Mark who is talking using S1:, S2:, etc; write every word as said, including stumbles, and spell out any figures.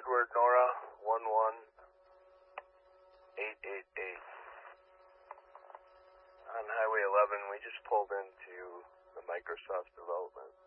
S1: Edward Nora, one one eight eight eight. On Highway eleven, we just pulled into the Microsoft development.